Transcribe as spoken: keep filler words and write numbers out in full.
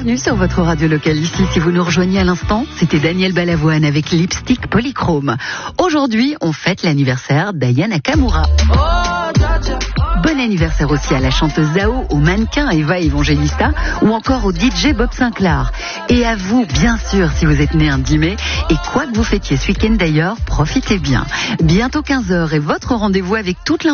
bienvenue sur votre radio locale ici. Si vous nous rejoignez à l'instant, c'était Daniel Balavoine avec Lipstick Polychrome. Aujourd'hui, on fête l'anniversaire d'Aya Nakamura. Bon anniversaire aussi à la chanteuse Zao, au mannequin Eva Evangelista ou encore au D J Bob Sinclair. Et à vous, bien sûr, si vous êtes né un dix mai. Et quoi que vous fêtiez ce week-end d'ailleurs, profitez bien. Bientôt quinze heures et votre rendez-vous avec toute l'information